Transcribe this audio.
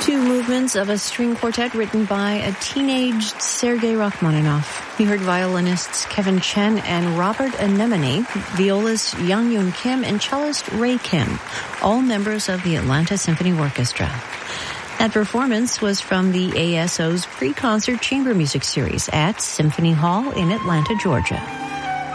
Two movements of a string quartet written by a teenaged Sergei Rachmaninoff. You heard violinists Kevin Chen and Robert Anemone, violist Young Yoon Kim, and cellist Ray Kim, all members of the Atlanta Symphony Orchestra. That performance was from the ASO's pre-concert chamber music series at Symphony Hall in Atlanta, Georgia.